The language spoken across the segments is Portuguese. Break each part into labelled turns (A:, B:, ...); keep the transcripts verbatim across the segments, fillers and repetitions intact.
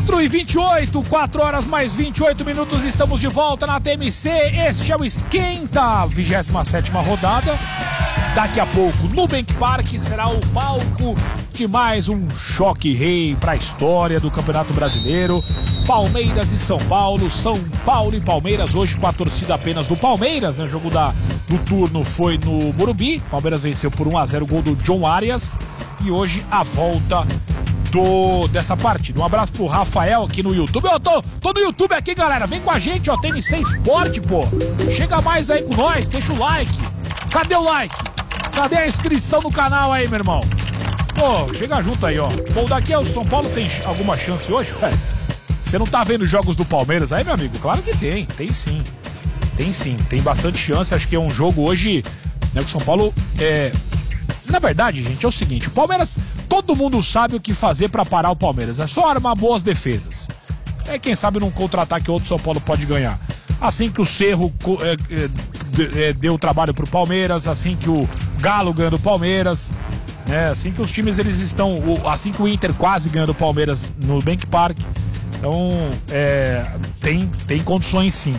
A: quatro e vinte e oito, quatro horas mais vinte e oito minutos, estamos de volta na T M C. Este é o Esquenta, vigésima sétima rodada. Daqui a pouco, Nubank Park será o palco de mais um choque rei para a história do Campeonato Brasileiro. Palmeiras e São Paulo, São Paulo e Palmeiras, hoje com a torcida apenas do Palmeiras, né? O jogo da, do turno foi no Morumbi. Palmeiras venceu por um a zero, gol do John Arias. E hoje a volta do, dessa partida. Um abraço pro Rafael aqui no YouTube. Eu tô, tô no YouTube aqui, galera. Vem com a gente, ó. T M C Esporte, pô. Chega mais aí com nós, deixa o like. Cadê o like? Cadê a inscrição no canal aí, meu irmão? Pô, chega junto aí, ó. Bom, daqui é o São Paulo, tem alguma chance hoje? Você não tá vendo jogos do Palmeiras aí, meu amigo? Claro que tem, tem sim. Tem sim, tem bastante chance. Acho que é um jogo hoje, né, que o São Paulo é... Na verdade, gente, é o seguinte, o Palmeiras, todo mundo sabe o que fazer pra parar o Palmeiras. É só armar boas defesas. É, quem sabe num contra-ataque outro São Paulo pode ganhar. Assim que o Cerro é, é, deu trabalho pro Palmeiras, assim que o Galo ganhou do Palmeiras, né? Assim que os times eles estão, assim que o Inter quase ganhou do Palmeiras no Nubank Park. Então, é, tem, tem condições sim.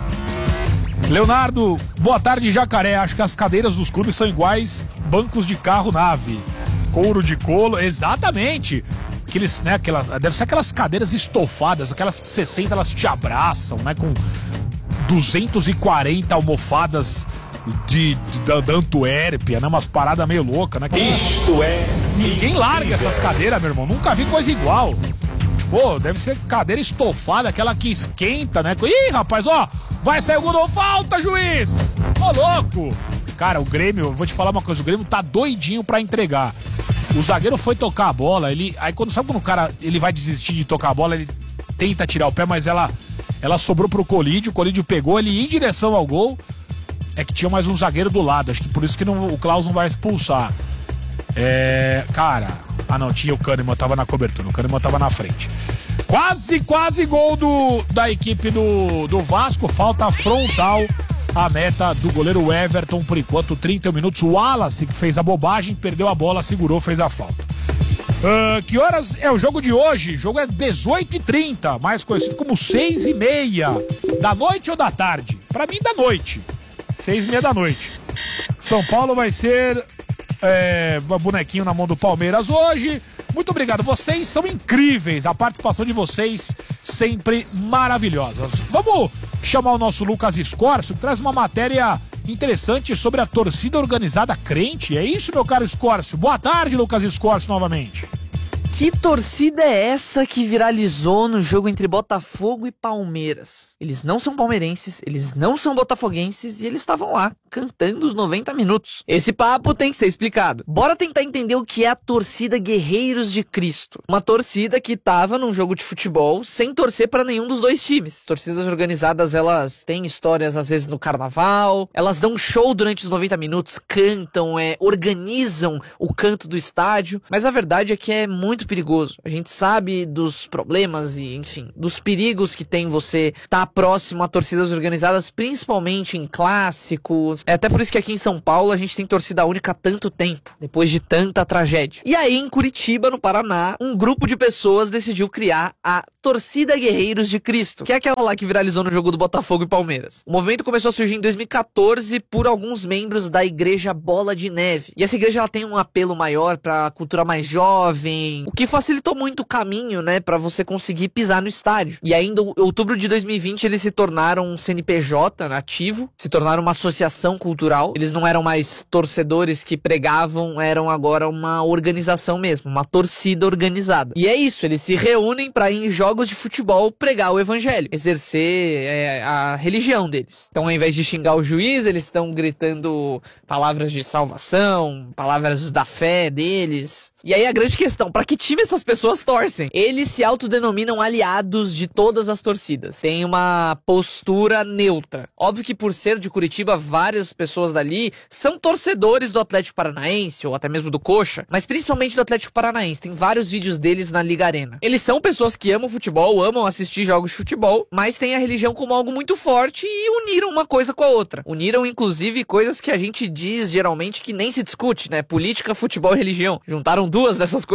A: Leonardo, boa tarde, Jacaré. Acho que as cadeiras dos clubes são iguais bancos de carro nave. Couro de colo, exatamente. Aqueles, né, aquela, deve ser aquelas cadeiras estofadas, aquelas que você senta, elas te abraçam, né? Com duzentas e quarenta almofadas de, de, da, da Antuérpia, né? Umas paradas meio loucas, né?
B: Isto é...
A: Ninguém larga essas cadeiras, meu irmão. Nunca vi coisa igual. Pô, deve ser cadeira estofada, aquela que esquenta, né? Ih, rapaz, ó, vai sair o gol, não falta, juiz! Ô, louco! Cara, o Grêmio, eu vou te falar uma coisa, o Grêmio tá doidinho pra entregar. O zagueiro foi tocar a bola, ele... Aí quando, sabe quando o cara, ele vai desistir de tocar a bola, ele tenta tirar o pé, mas ela, ela sobrou pro Colídio, o Colídio pegou, ele ia em direção ao gol, é que tinha mais um zagueiro do lado, acho que por isso que não, o Klaus não vai expulsar. É... Cara... Ah não, tinha o Kahneman, tava na cobertura, o Kahneman tava na frente. Quase, quase gol do, da equipe do, do Vasco, falta frontal a meta do goleiro Everton, por enquanto trinta minutos, o Wallace que fez a bobagem, perdeu a bola, segurou, fez a falta. Uh, que horas é o jogo de hoje? O jogo é dezoito e trinta, mais conhecido como seis e meia, da noite ou da tarde? Pra mim da noite, seis e meia da noite. São Paulo vai ser... É, bonequinho na mão do Palmeiras hoje. Muito obrigado, vocês são incríveis. A participação de vocês sempre maravilhosa. Vamos chamar o nosso Lucas Escorcio, que traz uma matéria interessante sobre a torcida organizada crente. É isso, meu caro Escorcio? Boa tarde, Lucas Escorcio, novamente.
C: Que torcida é essa que viralizou no jogo entre Botafogo e Palmeiras? Eles não são palmeirenses, eles não são botafoguenses e eles estavam lá, cantando os noventa minutos. Esse papo tem que ser explicado. Bora tentar entender o que é a torcida Guerreiros de Cristo. Uma torcida que tava num jogo de futebol sem torcer pra nenhum dos dois times. Torcidas organizadas, elas têm histórias às vezes no carnaval, elas dão show durante os noventa minutos, cantam, é, organizam o canto do estádio, mas a verdade é que é muito perigoso. A gente sabe dos problemas e, enfim, dos perigos que tem você estar próximo a torcidas organizadas, principalmente em clássicos. É até por isso que aqui em São Paulo a gente tem torcida única há tanto tempo, depois de tanta tragédia. E aí, em Curitiba, no Paraná, um grupo de pessoas decidiu criar a Torcida Guerreiros de Cristo, que é aquela lá que viralizou no jogo do Botafogo e Palmeiras. O movimento começou a surgir em dois mil e quatorze por alguns membros da Igreja Bola de Neve. E essa igreja ela tem um apelo maior pra cultura mais jovem, o que facilitou muito o caminho, né, pra você conseguir pisar no estádio. E ainda em outubro de dois mil e vinte eles se tornaram um C N P J ativo, se tornaram uma associação cultural. Eles não eram mais torcedores que pregavam, eram agora uma organização mesmo, uma torcida organizada. E é isso, eles se reúnem pra ir em jogos de futebol pregar o evangelho, exercer é, a religião deles. Então, ao invés de xingar o juiz, eles estão gritando palavras de salvação, palavras da fé deles. E aí a grande questão, pra que time essas pessoas torcem? Eles se autodenominam aliados de todas as torcidas. Tem uma postura neutra. Óbvio que por ser de Curitiba, várias pessoas dali são torcedores do Atlético Paranaense, ou até mesmo do Coxa, mas principalmente do Atlético Paranaense. Tem vários vídeos deles na Liga Arena. Eles são pessoas que amam futebol, amam assistir jogos de futebol, mas têm a religião como algo muito forte e uniram uma coisa com a outra. Uniram, inclusive, coisas que a gente diz geralmente que nem se discute, né? Política, futebol e religião. Juntaram duas dessas coisas. E eles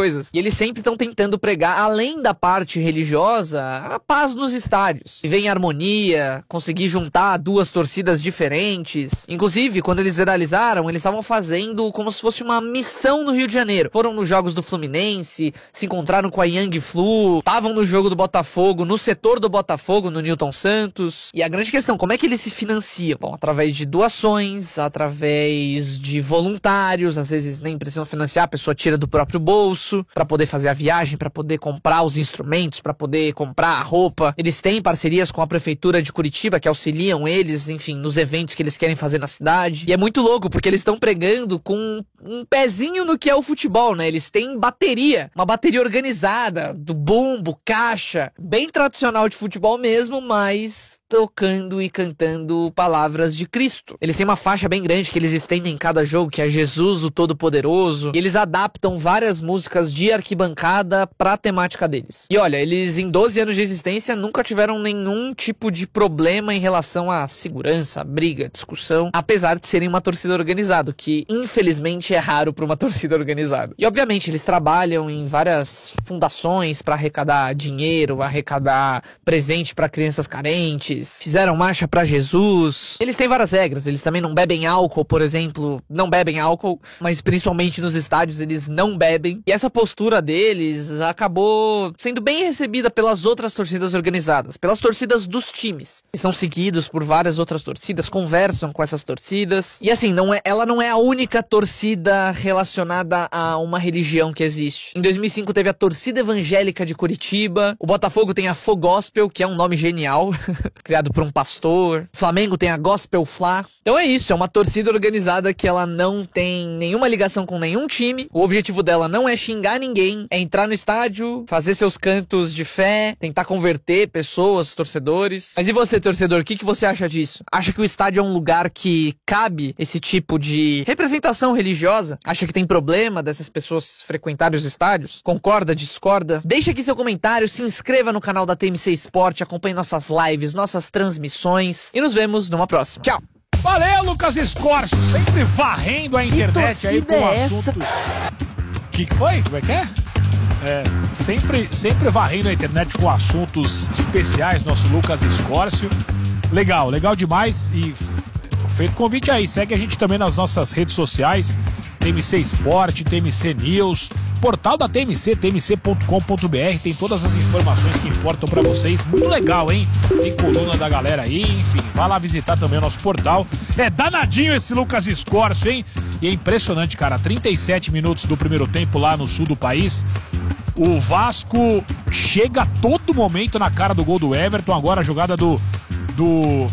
C: eles sempre estão tentando pregar, além da parte religiosa, a paz nos estádios. Viver em harmonia, conseguir juntar duas torcidas diferentes. Inclusive, quando eles viralizaram, eles estavam fazendo como se fosse uma missão no Rio de Janeiro. Foram nos jogos do Fluminense, se encontraram com a Young Flu, estavam no jogo do Botafogo, no setor do Botafogo, no Newton Santos. E a grande questão, como é que eles se financiam? Bom, através de doações, através de voluntários, às vezes nem precisam financiar, a pessoa tira do próprio bolso para poder fazer a viagem, para poder comprar os instrumentos, para poder comprar a roupa. Eles têm parcerias com a prefeitura de Curitiba que auxiliam eles, enfim, nos eventos que eles querem fazer na cidade. E é muito louco, porque eles estão pregando com um pezinho no que é o futebol, né? Eles têm bateria, uma bateria organizada, do bumbo, caixa, bem tradicional de futebol mesmo, mas tocando e cantando palavras de Cristo. Eles têm uma faixa bem grande que eles estendem em cada jogo, que é Jesus, o Todo-Poderoso. E eles adaptam várias músicas de arquibancada pra temática deles. E olha, eles em doze anos de existência nunca tiveram nenhum tipo de problema em relação à segurança, briga, discussão, apesar de serem uma torcida organizada, que infelizmente é raro pra uma torcida organizada. E obviamente eles trabalham em várias fundações pra arrecadar dinheiro, arrecadar presente pra crianças carentes, fizeram marcha pra Jesus. Eles têm várias regras, eles também não bebem álcool, por exemplo, não bebem álcool, mas principalmente nos estádios eles não bebem. E essa postura deles acabou sendo bem recebida pelas outras torcidas organizadas, pelas torcidas dos times. Eles são seguidos por várias outras torcidas, conversam com essas torcidas. E assim, não é, ela não é a única torcida relacionada a uma religião que existe. Em dois mil e cinco teve a Torcida Evangélica de Curitiba, o Botafogo tem a Fogospel, que é um nome genial, criado por um pastor. O Flamengo tem a Gospel Fla. Então é isso, é uma torcida organizada que ela não tem nenhuma ligação com nenhum time. O objetivo dela não é xingar ninguém, é entrar no estádio, fazer seus cantos de fé, tentar converter pessoas, torcedores. Mas e você, torcedor, o que, que você acha disso? Acha que o estádio é um lugar que cabe esse tipo de representação religiosa? Acha que tem problema dessas pessoas frequentarem os estádios? Concorda, discorda? Deixa aqui seu comentário, se inscreva no canal da T M C Sport, acompanhe nossas lives, nossas transmissões e nos vemos numa próxima. Tchau!
A: Valeu, Lucas Escorcio, sempre varrendo a internet aí com
C: é
A: assuntos. O que, que foi? Como é que é? É, sempre, sempre varrendo a internet com assuntos especiais, nosso Lucas Escorcio. Legal, legal demais. E feito convite aí, segue a gente também nas nossas redes sociais, T M C Sport, T M C News, portal da T M C, T M C ponto com ponto B R, tem todas as informações que importam pra vocês. Muito legal, hein? Tem coluna da galera aí, enfim, vai lá visitar também o nosso portal. É danadinho esse Lucas Escorcio, hein? E é impressionante, cara, trinta e sete minutos do primeiro tempo lá no sul do país. O Vasco chega a todo momento na cara do gol do Everton. Agora a jogada do do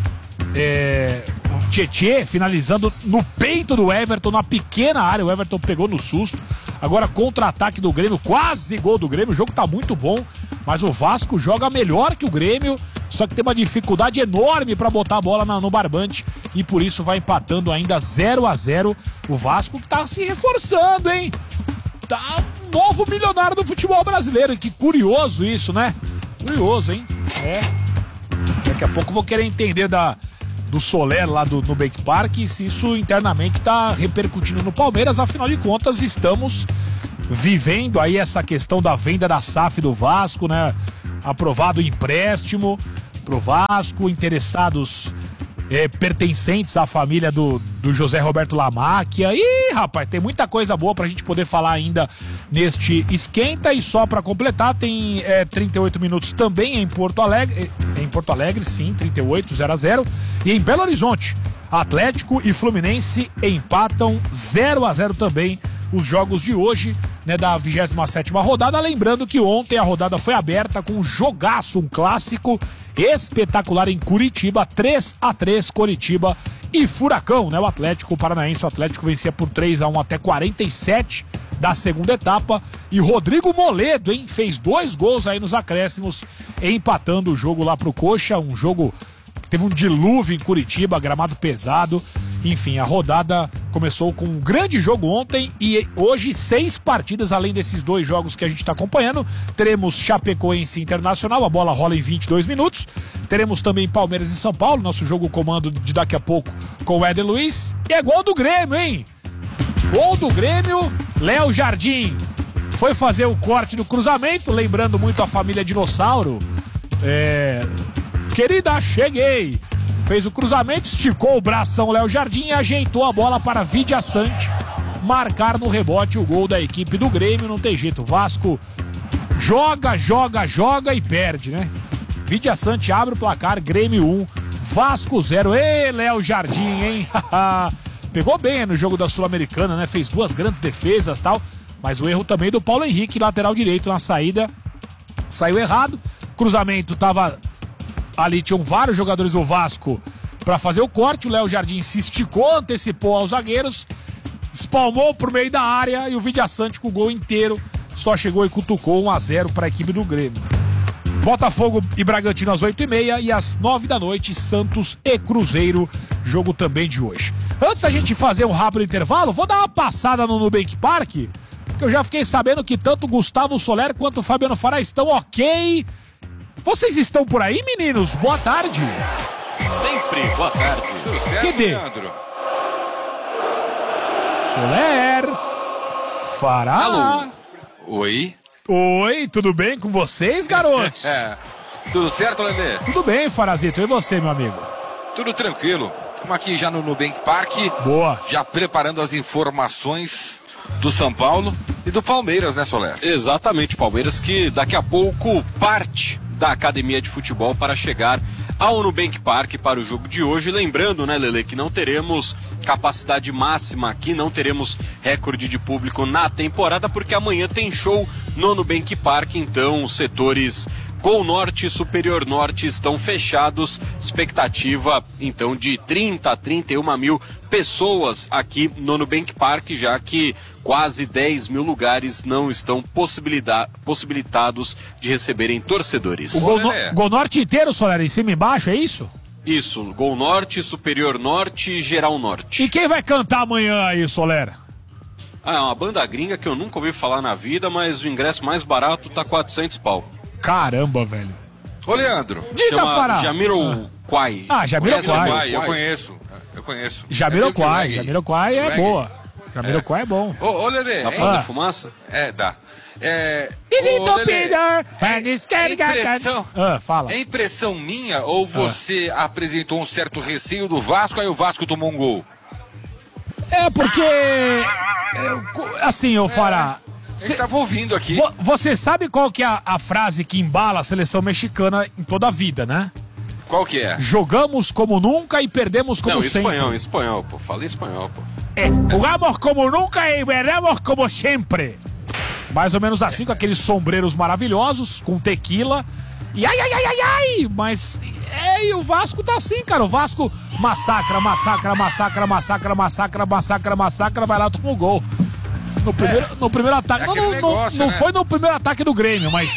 A: é, Tietê finalizando no peito do Everton, na pequena área. O Everton pegou no susto. Agora contra-ataque do Grêmio, quase gol do Grêmio. O jogo tá muito bom, mas o Vasco joga melhor que o Grêmio, só que tem uma dificuldade enorme pra botar a bola na, no barbante, e por isso vai empatando ainda zero a zero. O Vasco que tá se reforçando, hein? Tá novo milionário do futebol brasileiro. Que curioso isso, né? Curioso, hein? É. Daqui a pouco eu vou querer entender da, do Soler lá do Nubank Park, se isso internamente tá repercutindo no Palmeiras. Afinal de contas, estamos vivendo aí essa questão da venda da S A F do Vasco, né? Aprovado o empréstimo pro Vasco, interessados é, pertencentes à família do, do José Roberto Lamáquia. Ih, rapaz, tem muita coisa boa pra gente poder falar ainda neste esquenta. E só pra completar, tem é, trinta e oito minutos também em Porto Alegre. Em Porto Alegre, sim, trinta e oito, zero a zero. E em Belo Horizonte, Atlético e Fluminense empatam zero a zero também. Os jogos de hoje, né, da vigésima sétima rodada. Lembrando que ontem a rodada foi aberta com um jogaço, um clássico espetacular em Curitiba, três a três Curitiba e Furacão, né? O Atlético Paranaense, o Atlético vencia por três a um até quarenta e sete da segunda etapa. E Rodrigo Moledo, hein, fez dois gols aí nos acréscimos, empatando o jogo lá pro Coxa, um jogo que teve um dilúvio em Curitiba, gramado pesado. Enfim, a rodada começou com um grande jogo ontem e hoje seis partidas, além desses dois jogos que a gente está acompanhando. Teremos Chapecoense Internacional, a bola rola em vinte e dois minutos. Teremos também Palmeiras e São Paulo, nosso jogo comando de daqui a pouco com o Éder Luiz. E é gol do Grêmio, hein? Gol do Grêmio, Léo Jardim foi fazer o corte do cruzamento, lembrando muito a família Dinossauro. É... Querida, cheguei! Fez o cruzamento, esticou o bração Léo Jardim e ajeitou a bola para Vidia Sante marcar no rebote o gol da equipe do Grêmio. Não tem jeito, o Vasco joga, joga, joga e perde, né? Vidia Sante abre o placar, Grêmio um, Vasco zero. Ê, Léo Jardim, hein? Pegou bem no jogo da Sul-Americana, né? Fez duas grandes defesas e tal, mas o erro também do Paulo Henrique, lateral direito na saída, saiu errado. Cruzamento tava ali, tinham vários jogadores do Vasco para fazer o corte. O Léo Jardim se esticou, antecipou aos zagueiros, espalmou pro meio da área e o Vidia Sante com o gol inteiro só chegou e cutucou um a zero para a equipe do Grêmio. Botafogo e Bragantino às oito e meia e às nove da noite Santos e Cruzeiro, jogo também de hoje. Antes da gente fazer um rápido intervalo, vou dar uma passada no Nubank Park, porque eu já fiquei sabendo que tanto o Gustavo Soler quanto o Fabiano Fará estão ok. Vocês estão por aí, meninos? Boa tarde.
B: Sempre boa tarde.
D: Tudo certo,
A: Que dê?
D: Leandro?
A: Soler, Fará.
D: Alô. Oi.
A: Oi, tudo bem com vocês, garotos?
D: É. Tudo certo, Lelê?
A: Tudo bem, Farazito. E você, meu amigo?
D: Tudo tranquilo. Estamos aqui já no Nubank Park.
A: Boa.
D: Já preparando as informações do São Paulo e do Palmeiras, né, Soler?
B: Exatamente, Palmeiras que daqui a pouco parte da academia de futebol para chegar ao Nubank Park para o jogo de hoje. Lembrando, né, Lelê, que não teremos capacidade máxima aqui, não teremos recorde de público na temporada, porque amanhã tem show no Nubank Park, então os setores Gol Norte e Superior Norte estão fechados, expectativa então de trinta a trinta e uma mil pessoas aqui no Nubank Park, já que quase dez mil lugares não estão possibilitados de receberem torcedores.
A: O Gol, no, Gol Norte inteiro, Soler, em cima e embaixo, é isso?
B: Isso, Gol Norte, Superior Norte e Geral Norte.
A: E quem vai cantar amanhã aí, Soler?
B: Ah, é uma banda gringa que eu nunca ouvi falar na vida, mas o ingresso mais barato tá quatrocentos pau.
A: Caramba, velho.
D: Ô, Leandro.
A: Diga, Fará.
B: Jamiroquai.
A: Ah, Jamiroquai.
D: Eu conheço, eu conheço.
A: Jamiroquai, Jamiroquai é boa. Jamiroquai é bom.
D: Ô, ô Lelê.
B: Dá pra fazer fumaça?
D: É, dá. É...
A: Ô, Peter,
D: é impressão,
A: ah, fala.
D: é impressão minha ou você ah. apresentou um certo receio do Vasco, aí o Vasco tomou um gol?
A: É porque... Assim, ô Fará...
D: Você estava ouvindo aqui.
A: Vo, você sabe qual que é a, a frase que embala a seleção mexicana em toda a vida, né?
D: Qual que é?
A: Jogamos como nunca e perdemos como
B: Não,
A: sempre.
B: Não, espanhol, espanhol, pô. Fala espanhol, pô.
A: É, jogamos como nunca e perdemos como sempre. Mais ou menos assim, com aqueles sombreiros maravilhosos, com tequila. E ai, ai, ai, ai, ai. Mas, é, e o Vasco tá assim, cara. O Vasco massacra, massacra, massacra, massacra, massacra, massacra, massacra, vai lá, toma o gol. No primeiro, é, no primeiro ataque. É não, não, negócio, não, né? Não foi no primeiro ataque do Grêmio, mas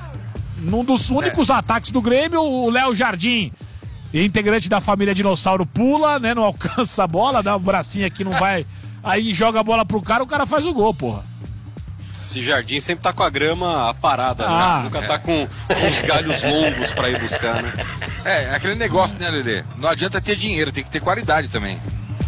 A: num dos únicos é. ataques do Grêmio, o Léo Jardim, integrante da família Dinossauro, pula, né? Não alcança a bola, dá um bracinho aqui, não vai. Aí joga a bola pro cara, o cara faz o gol, porra.
B: Esse Jardim sempre tá com a grama parada,
A: ah,
B: né? Nunca
D: é.
B: tá com uns galhos longos pra ir buscar, né?
D: É, aquele negócio, né, Lelê? Não adianta ter dinheiro, tem que ter qualidade também.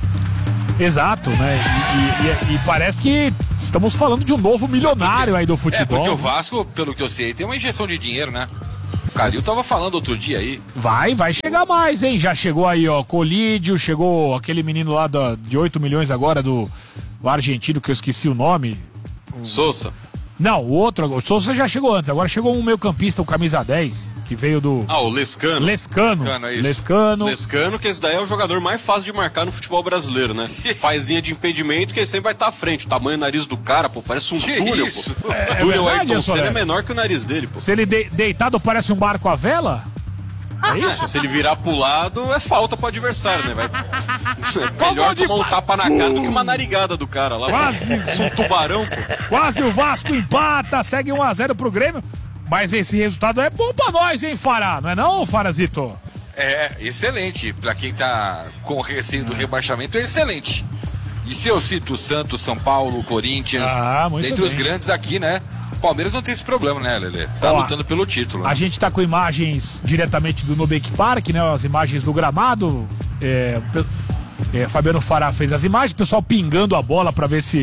A: Exato, né? E, e, e, e parece que estamos falando de um novo milionário aí do futebol.
D: É, porque o Vasco, pelo que eu sei, tem uma injeção de dinheiro, né? O Calil tava falando outro dia aí.
A: Vai, vai chegar mais, hein? Já chegou aí, ó, Colídio, chegou aquele menino lá do, de oito milhões agora, do, do argentino, que eu esqueci o nome.
B: Sousa.
A: Não, o outro, o Sousa já chegou antes, agora chegou um meio campista, o camisa dez, que veio do...
B: Ah, o Lescano.
A: Lescano.
D: Lescano, é isso.
A: Lescano.
B: Lescano, que esse daí é o jogador mais fácil de marcar no futebol brasileiro, né? Faz linha de impedimento que ele sempre vai estar à frente. O tamanho do nariz do cara, pô, parece um
D: que
B: túnel,
D: isso?
B: pô.
A: É,
B: o túnel
A: é verdade,
B: Ayrton Senna é menor que o nariz dele, pô.
A: Se ele de, deitado parece um barco à vela... É isso?
B: Se ele virar pro lado, é falta pro adversário, né? Vai... É melhor
A: de...
B: tomar um tapa na cara do que uma narigada do cara lá.
A: Quase.
B: Um tubarão, pô.
A: Quase o Vasco empata, segue um a zero pro Grêmio. Mas esse resultado é bom pra nós, hein, Fará? Não é não, Farazito?
D: É, excelente. Pra quem tá com receio do rebaixamento, é excelente. E se eu cito Santos, São Paulo, Corinthians,
A: ah,
D: dentre
A: bem.
D: os grandes aqui, né? Palmeiras não tem esse problema, né, Lelê? Tá
A: Ó,
D: lutando pelo título. Né?
A: A gente tá com imagens diretamente do Nubank Park, né? As imagens do gramado. É, é, Fabiano Fará fez as imagens, o pessoal pingando a bola pra ver se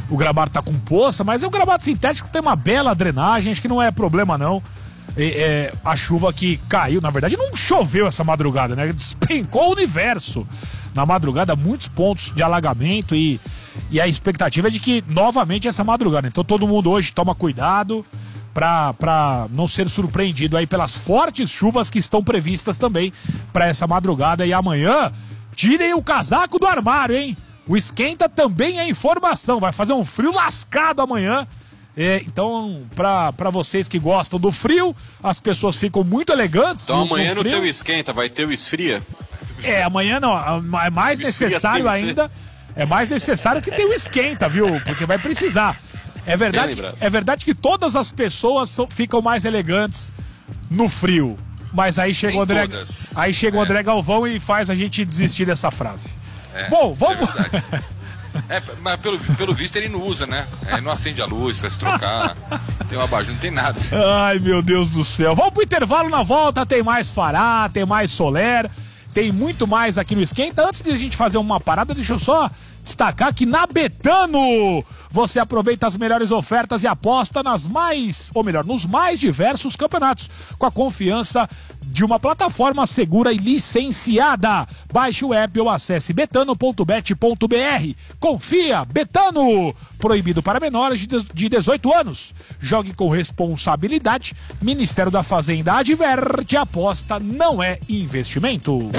A: o gramado tá com poça, mas é um gramado sintético que tem uma bela drenagem, acho que não é problema não. É, é, a chuva que caiu, na verdade não choveu essa madrugada, né? Despencou o universo. Na madrugada, muitos pontos de alagamento e, e a expectativa é de que novamente essa madrugada. Então todo mundo hoje toma cuidado para para não ser surpreendido aí pelas fortes chuvas que estão previstas também para essa madrugada. E amanhã, tirem o casaco do armário, hein? O esquenta também é informação, vai fazer um frio lascado amanhã. É, então, para vocês que gostam do frio, as pessoas ficam muito elegantes.
B: Então
A: no,
B: amanhã
A: no
B: no teu esquenta, vai ter o esfria?
A: É, amanhã não, é mais necessário ainda, é mais necessário que tenha o esquenta, viu? Porque vai precisar. É verdade, é verdade que todas as pessoas são, ficam mais elegantes no frio. Mas aí chega, o André, aí chega é. o André Galvão e faz a gente desistir dessa frase.
D: É,
A: Bom, vamos...
D: É, mas pelo, pelo visto ele não usa, né? Ele não acende a luz pra se trocar. Tem uma abajur, não tem nada.
A: Ai, meu Deus do céu. Vamos pro intervalo, na volta tem mais Fará, tem mais Soler, tem muito mais aqui no Esquenta. Antes de a gente fazer uma parada, deixa eu só destacar que na Betano você aproveita as melhores ofertas e aposta nas mais, ou melhor, nos mais diversos campeonatos, com a confiança de uma plataforma segura e licenciada. Baixe o app ou acesse betano ponto bet ponto br. Confia, Betano! Proibido para menores de dezoito anos. Jogue com responsabilidade. Ministério da Fazenda adverte: aposta não é investimento.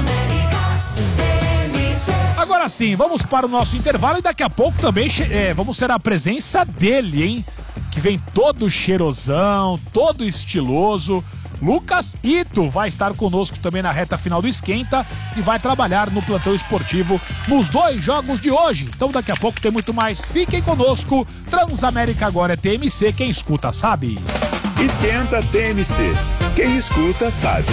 A: Agora sim, vamos para o nosso intervalo e daqui a pouco também é, vamos ter a presença dele, hein? Que vem todo cheirosão, todo estiloso. Lucas Ito vai estar conosco também na reta final do Esquenta e vai trabalhar no plantão esportivo nos dois jogos de hoje. Então daqui a pouco tem muito mais. Fiquem conosco. Transamérica agora é T M C, quem escuta sabe.
E: Esquenta T M C, quem escuta sabe.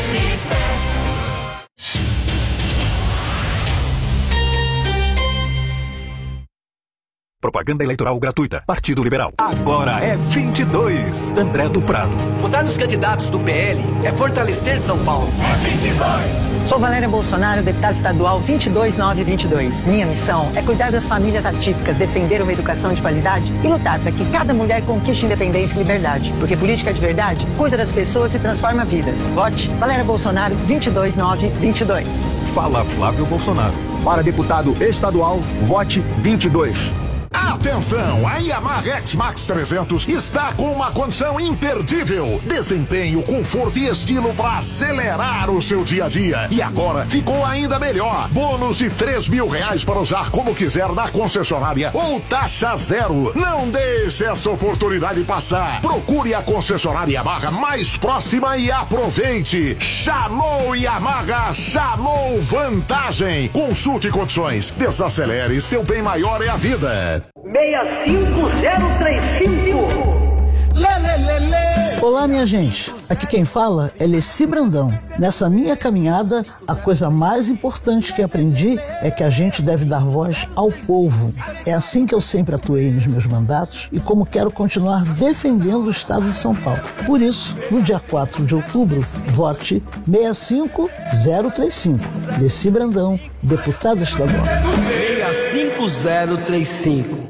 F: Propaganda eleitoral gratuita. Partido Liberal. Agora é vinte e dois. André do Prado.
G: Votar nos candidatos do P L é fortalecer São Paulo.
H: É vinte e dois. Sou Valéria Bolsonaro, deputada estadual vinte e dois nove vinte e dois. Minha missão é cuidar das famílias atípicas, defender uma educação de qualidade e lutar para que cada mulher conquiste independência e liberdade. Porque política de verdade cuida das pessoas e transforma vidas. Vote Valéria Bolsonaro vinte e dois nove vinte e dois.
F: Fala Flávio Bolsonaro.
I: Para deputado estadual, vote vinte e dois.
J: Atenção, a Yamaha X-Max trezentos está com uma condição imperdível. Desempenho, conforto e estilo para acelerar o seu dia a dia. E agora ficou ainda melhor. Bônus de três mil reais para usar como quiser na concessionária ou taxa zero. Não deixe essa oportunidade passar. Procure a concessionária Yamaha mais próxima e aproveite. Chamou Yamaha, chamou vantagem. Consulte condições. Desacelere, seu bem maior é a vida.
K: seis cinco zero três cinco.
L: Olá, minha gente. Aqui quem fala é Leci Brandão. Nessa minha caminhada, a coisa mais importante que aprendi é que a gente deve dar voz ao povo. É assim que eu sempre atuei nos meus mandatos e como quero continuar defendendo o estado de São Paulo. Por isso, no dia quatro de outubro, vote seis cinco zero três cinco. Leci Brandão, deputada estadual.
G: seis cinco zero três cinco.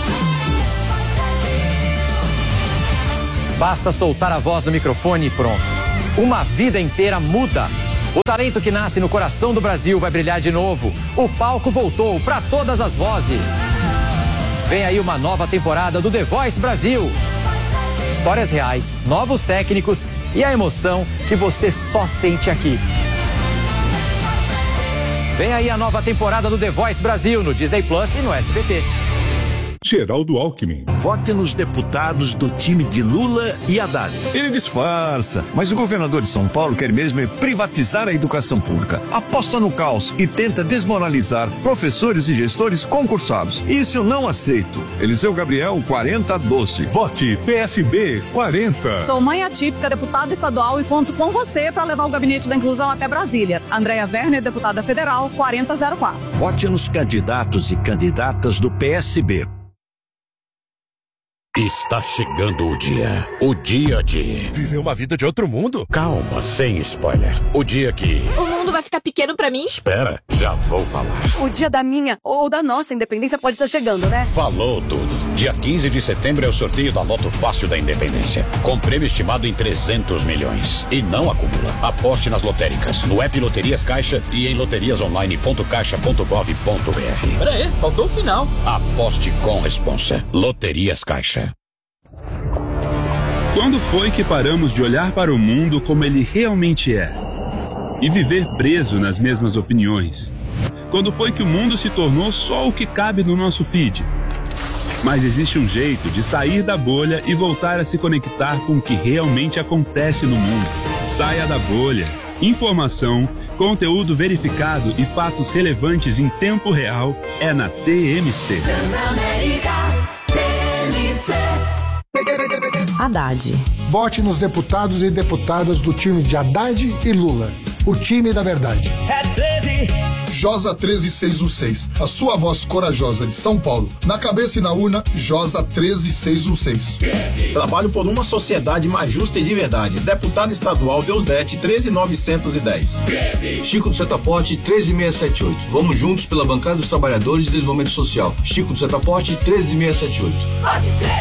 G: Basta soltar a voz no microfone e pronto. Uma vida inteira muda. O talento que nasce no coração do Brasil vai brilhar de novo. O palco voltou para todas as vozes. Vem aí uma nova temporada do The Voice Brasil. Histórias reais, novos técnicos e a emoção que você só sente aqui. Vem aí a nova temporada do The Voice Brasil no Disney Plus e no S B T.
E: Geraldo Alckmin.
F: Vote nos deputados do time de Lula e Haddad.
M: Ele disfarça, mas o governador de São Paulo quer mesmo é privatizar a educação pública. Aposta no caos e tenta desmoralizar professores e gestores concursados. Isso eu não aceito. Eliseu Gabriel, quarenta doze.
E: Vote P S B quarenta.
N: Sou mãe atípica, deputada estadual e conto com você para levar o gabinete da inclusão até Brasília. Andréia Werner, deputada federal, quarenta zero quatro.
F: Vote nos candidatos e candidatas do P S B.
O: Está chegando o dia. O dia de...
P: viver uma vida de outro mundo?
O: Calma, sem spoiler. O dia que...
Q: o mundo vai ficar pequeno pra mim?
O: Espera, já vou falar.
R: O dia da minha ou da nossa independência pode estar chegando, né?
O: Falou tudo. Dia quinze de setembro é o sorteio da Loto Fácil da Independência. Com prêmio estimado em trezentos milhões. E não acumula. Aposte nas lotéricas, no app Loterias Caixa e em loterias online ponto caixa ponto gov ponto br.
S: Pera aí, faltou o final.
O: Aposte com responsa. Loterias Caixa.
T: Quando foi que paramos de olhar para o mundo como ele realmente é? E viver preso nas mesmas opiniões? Quando foi que o mundo se tornou só o que cabe no nosso feed? Mas existe um jeito de sair da bolha e voltar a se conectar com o que realmente acontece no mundo. Saia da bolha. Informação, conteúdo verificado e fatos relevantes em tempo real é na T M C.
U: Haddad.
V: Vote nos deputados e deputadas do time de Haddad e Lula. O time da verdade.
W: É treze.
X: Josa treze seis um seis. A sua voz corajosa de São Paulo. Na cabeça e na urna, Josa treze seis um seis.
Y: Trabalho por uma sociedade mais justa e de verdade. Deputado estadual Deusdete treze novecentos e dez.
Z: Chico do Setaporte treze seiscentos e setenta e oito. Vamos juntos pela bancada dos trabalhadores e desenvolvimento social. Chico do Setaporte treze seiscentos e setenta e oito.